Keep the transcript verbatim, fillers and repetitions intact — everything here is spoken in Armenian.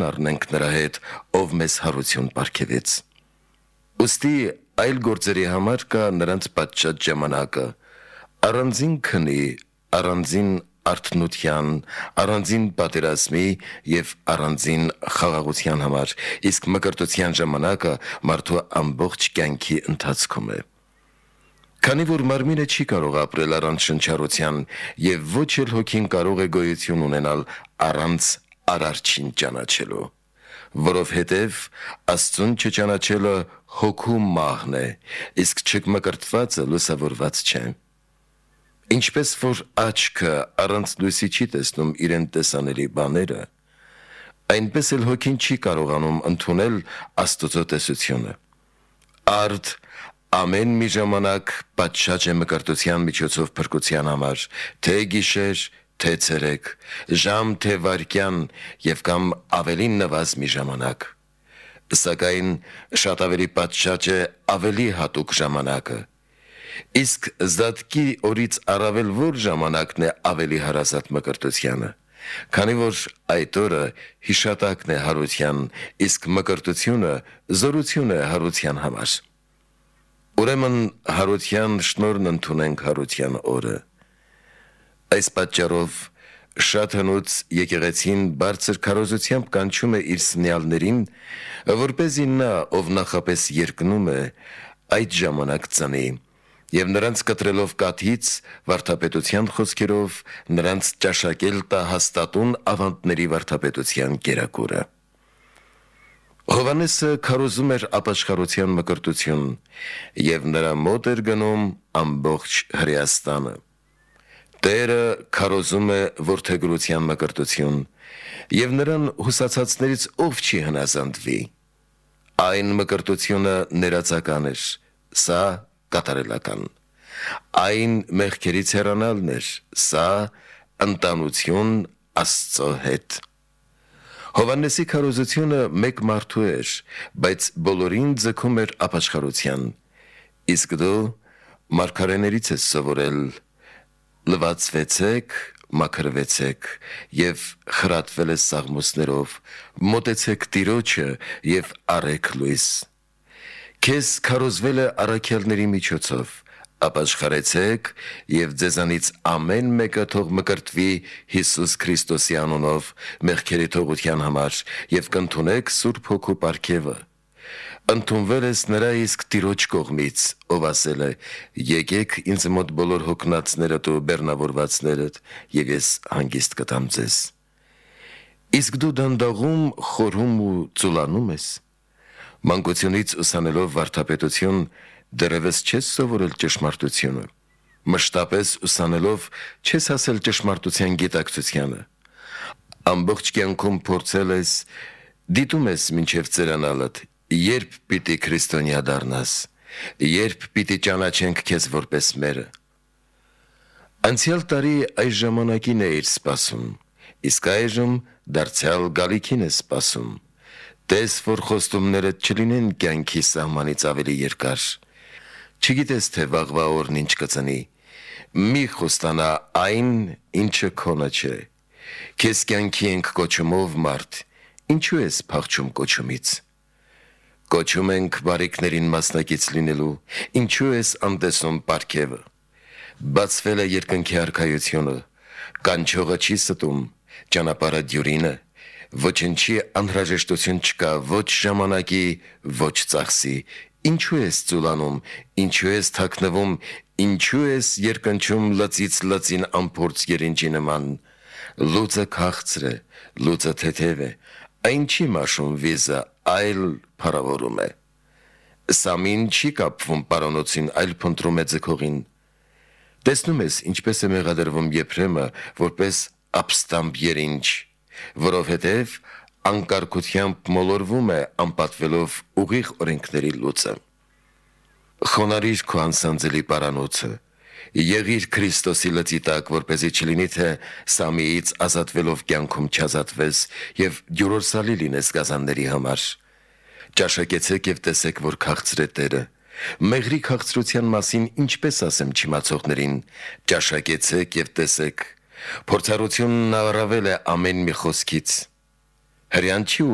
առնենք նրա հետ, ով մեզ հարություն պարգևեց։ Ուստի այլ գործերի համար կա նրանց պատշաճ ժամանակը, առանձին քնի, առանձին արթնության, առանձին պատերազմի և առանձին խաղաղության համար, իսկ մկրտության ժամանակը մարդու ամբողջ կյանքի ընթացքում է։ Քանի որ մարմինը չի կարող ապրել առանց շնչառության և ոչ էլ հոգին կարող է գոյություն ունենալ առանց Արարչին ճանաչելու, որովհետև Աստծուն չճանաչելը հոգու մահն է, իսկ չմկրտվածը լուսավորված չէ։ Ինչպես որ աչքը առանց լույսի չի տեսնում իրեն տեսանելի բաները, այնպես էլ հոգին չի կարողանում ընդունել Աստծո տեսությունը։ Արդ ամեն մի ժամանակ պատշաճ է մկրտության միջոցով փրկության համար, թե գիշեր, թե ցերեկ, ժամ թե վայրկյան և կամ ավելի նվազ մի ժամանակ։ Սակայն շատ ավելի պատշաճ է ավելի հատուկ ժամանակը։ Իսկ զատկի օրից առավել որ ժամանակն է ավելի հարազատ մկրտությանը, քանի որ այդ օրը հիշատակն է հարության, իսկ մկրտությունը զորություն է հարության համար։ Ուրեմն հարության շնորհն ընդունենք հարության օրը։ Այս պատճառով շատ հնուց եկեղեցին բարձր քարոզությամբ կանչում է իր սնյալներին, որպեսզի նա, ով նախապես երկնում է, այդ ժամանակ ծնի, և նրանց կտրելով կաթից, վարդապետության խոսքերով, նրանց ճաշակել տա հաստատուն ավանդների վարդապետության կերակուրը։ Հովհաննեսը քարոզում էր ապաշխարության մկրտություն, և նրա մոտ էր գնում ամբողջ Հրեաստանը։ Տերը քարոզում է որդեգրության մկրտություն, և նրան հուսացածներից ով չի հնազանդվի։ Այն մկրտությունը ներածական էր, սա կատարելական։ Այն մեղքերից հեռանալն էր, սա ընտանություն Աստծո հետ։ Հովհաննեսի քարոզությունը մեկ մարդու էր, բայց բոլորին ձգում էր ապաշխարության, իսկ դու մարգարեներից ես սովորել. լվացվեցեք, մաքրվեցեք և խրատվել ես սաղմոսներով, մոտեցեք Տիրոջը և առեք լույս։ Քեզ քարոզվել է առաքյալների միջոցով, ապաշխարեցեք և ձեզանից ամեն մեկը թող մկրտվի Հիսուս Քրիստոսի անունով մեղքերի թողության համար և կընդունեք Սուրբ Հոգու պարգևը։ Ընդունվել ես նրա իսկ Տիրոջ կողմից, ով ասել է. «Եկեք ինձ մոտ բոլոր հոգնածներդ ու բեռնավորվածներդ, և ես հանգիստ կտամ ձեզ»։ Իսկ դու դանդաղում, խորհում ու ծուլանում ես։ Մանկությունից ուսանելով վարդապետություն, դեռևս չես սովորել ճշմարտությունը։ Մշտապես ուսանելով չես հասել ճշմարտության գիտակցությանը։ Ամբողջ կյանքում փորձել ես, դիտում ես մինչև ծերանալդ, երբ պիտի քրիստոնյա դառնաս, երբ պիտի ճանաչենք քեզ որպես մերը։ Անցյալ տարի այս ժամանակին էիր սպասում, իսկ այժմ դարձյալ գալիքին ես սպասում։ Տես, որ խոստումներդ չլինեն կյանքի սահմանից ավելի երկար։ Չգիտես, թե վաղվա օրն ինչ կծնի։ Մի խոստանա այն, ինչը քոնը չէ։ Քեզ կյանքի ենք կոչումով, մարդ, ինչու ես փախչում կոչումից։ Կոչում ենք բարիքներին մասնակից լինելու, ինչու ես անտեսում պարգևը։ Բացվել է երկնքի արքայությունը, կանչողը չի ստում, ճանապարհը դյուրին է, ոչնչի անհրաժեշտություն չկա ոչ ժամանակի, ոչ ծախսի։ Ինչու ես ծուլանում, ինչու ես թաքնվում, ինչու ես երկնչում լծից լծին անփորձ երինջի նման։ Լուծը քաղցր է, լուծը թեթև է, այն չի մաշում վիզը, այլ փառավորում է։ Սամին չի կապվում պարանոցին, այլ փնտրում է ձգողին։ Տեսնում ես, ինչպես է մեղադրվում Եփրեմը, որպես ապստամբ երինջ, որովհետև անկարգությամբ մոլորվում է, անպատվելով ուղիղ օրենքների լուծը։ Խոնարհիր քո անսանձելի պարանոցը, եղիր Քրիստոսի լծի տակ, որպեսզի չլինի, թե Սամիից ազատվելով կյանքում չազատվես և դյուրորսալի լինես գազանների համար։ Ճաշակեցեք և տեսեք, որ քաղցր է Տերը։ Մեղրի քաղցրության մասին ինչպես ասեմ չիմացողներին, ճաշակեցեք և տեսեք։ Փորձառությունն առավել է ամեն մի խոսքից։ Հրեան չի